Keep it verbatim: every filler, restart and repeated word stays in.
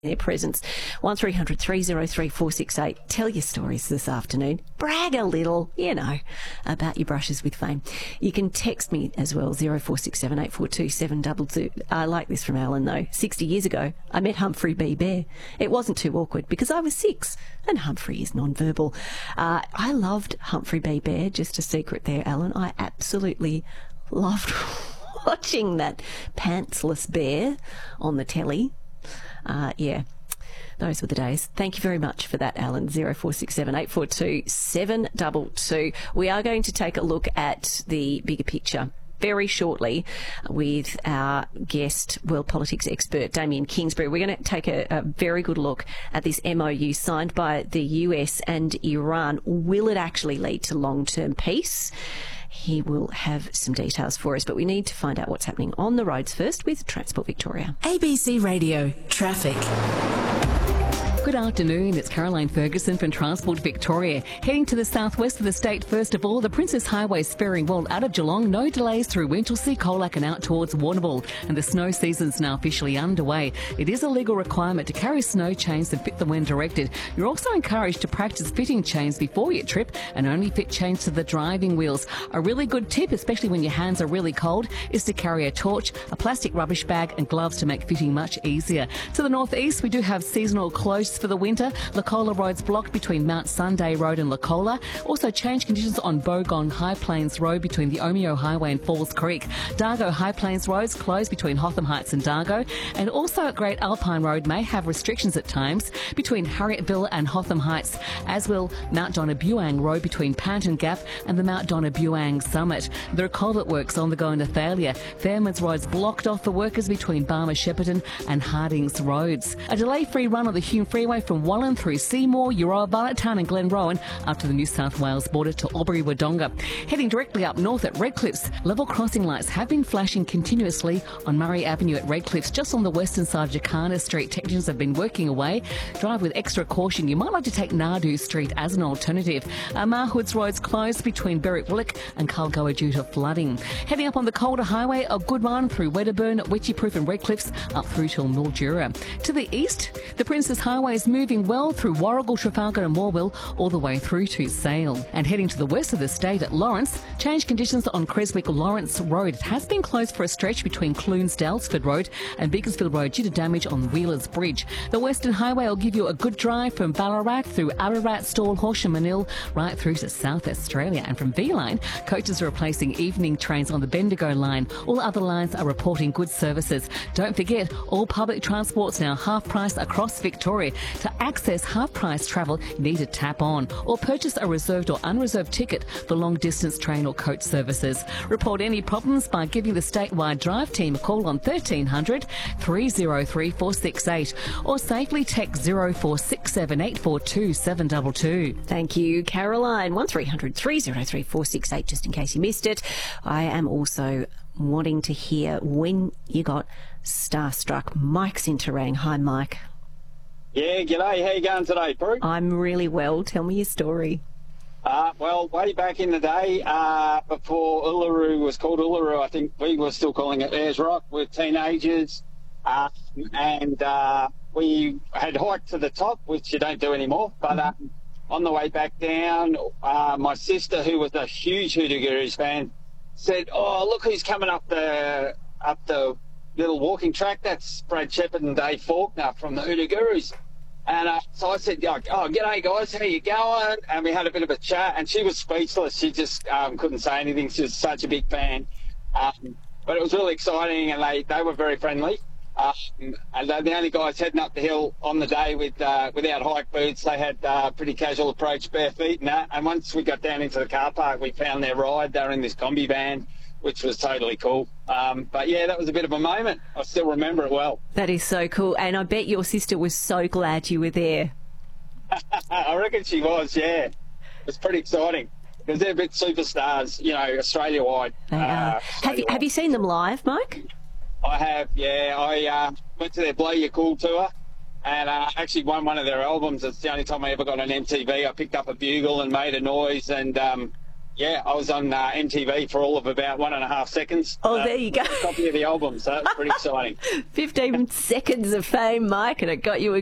their presence. one three hundred three oh three four six eight. Tell your stories this afternoon. Brag a little, you know, about your brushes with fame. You can text me as well, zero four six seven eight four two seven two two. I like this from Alan, though. sixty years ago, I met Humphrey B. Bear. It wasn't too awkward because I was six and Humphrey is non-verbal. Uh, I loved Humphrey B. Bear, just a secret there, Alan. I absolutely loved watching that pantsless bear on the telly. Uh, yeah, those were the days. Thank you very much for that, Alan. zero four six seven eight four two seven two two. We are going to take a look at the bigger picture very shortly with our guest, world politics expert, Damien Kingsbury. We're going to take a, a very good look at this M O U signed by the U S and Iran. Will it actually lead to long-term peace? He will have some details for us, but we need to find out what's happening on the roads first with Transport Victoria. A B C Radio Traffic. Good afternoon, it's Caroline Ferguson from Transport Victoria. Heading to the southwest of the state, first of all, the Princess Highway is faring well out of Geelong. No delays through Winchelsea, Colac and out towards Warrnambool. And the snow season's now officially underway. It is a legal requirement to carry snow chains and fit them when directed. You're also encouraged to practice fitting chains before your trip and only fit chains to the driving wheels. A really good tip, especially when your hands are really cold, is to carry a torch, a plastic rubbish bag and gloves to make fitting much easier. To the northeast, we do have seasonal closures for the winter. Lacola Road's blocked between Mount Sunday Road and Lacola. Also change conditions on Bogong High Plains Road between the Omeo Highway and Falls Creek. Dargo High Plains Road's closed between Hotham Heights and Dargo. And also Great Alpine Road may have restrictions at times between Harrietville and Hotham Heights, as will Mount Donnabuang Road between Panton Gap and the Mount Donnabuang Summit. There are culvert works on the go in Athalia. Fairman's Road's blocked off for workers between Barmer Shepparton and Hardings Roads. A delay-free run on the Hume Freeway from Wallan through Seymour, Euroa, Barnetttown and Glenrowan up to the New South Wales border to Albury-Wodonga. Heading directly up north at Redcliffs, level crossing lights have been flashing continuously on Murray Avenue at Redcliffs, just on the western side of Jacana Street. Technicians have been working away. Drive with extra caution. You might like to take Nadu Street as an alternative. Uh, Marhoods Road's closed between Berwick-Willock and Culgoa due to flooding. Heading up on the Calder Highway, a good run through Wedderburn, Witchyproof and Redcliffs up through till Mildura. To the east, the Princess Highway is moving well through Warragul, Trafalgar and Morwell all the way through to Sale. And heading to the west of the state at Lawrence, change conditions on Creswick-Lawrence Road. It has been closed for a stretch between Clunes-Dalesford Road and Beaconsfield Road due to damage on Wheelers Bridge. The Western Highway will give you a good drive from Ballarat through Ararat, Stawell, Horsham, Manil, right through to South Australia. And from V-Line, coaches are replacing evening trains on the Bendigo line. All other lines are reporting good services. Don't forget, all public transport's now half price across Victoria. To access half-price travel, you need to tap on or purchase a reserved or unreserved ticket for long-distance train or coach services. Report any problems by giving the statewide drive team a call on thirteen hundred three oh three four six eight or safely text zero four six seven eight four two seven two two. Thank you, Caroline. one three hundred three oh three four six eight, just in case you missed it. I am also wanting to hear when you got starstruck. Mike's in Terang. Hi, Mike. Yeah, g'day. How you going today, Brooke? I'm really well. Tell me your story. Uh, well, way back in the day, uh, before Uluru was called Uluru, I think we were still calling it Ayers Rock with teenagers. Uh, and uh, we had hiked to the top, which you don't do anymore. But uh, on the way back down, uh, my sister, who was a huge Hoodoo Gurus fan, said, "Oh, look who's coming up the up the little walking track. That's Brad Shepard and Dave Faulkner from the Hoodoo Gurus." And uh, so I said, "Oh, g'day guys, how you going?" And we had a bit of a chat, and she was speechless. She just um, couldn't say anything. She was such a big fan. Um, but it was really exciting, and they, they were very friendly. Um, and they're the only guys heading up the hill on the day with uh, without hike boots. They had uh, pretty casual approach, bare feet and that. And once we got down into the car park, we found their ride. They were in this combi van, which was totally cool. Um, but yeah, that was a bit of a moment. I still remember it well. That is so cool. And I bet your sister was so glad you were there. I reckon she was, yeah. It was pretty exciting because they're a bit superstars, you know, Australia-wide. They are. Uh, Australia-wide. Have you, have you seen them live, Mike? I have, yeah. I uh, went to their Blow Your Cool tour and uh, actually won one of their albums. It's the only time I ever got on M T V. I picked up a bugle and made a noise, and um, Yeah, I was on uh, M T V for all of about one and a half seconds. Oh, uh, there you go. Copy of the album, so that's pretty exciting. fifteen seconds of fame, Mike, and it got you a